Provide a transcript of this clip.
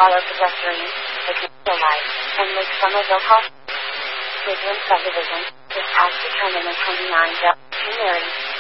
Hollow Pedestrian, the Canada Light, and Lake Somerville Health. Bridgeland subdivision, this past determined the 29 January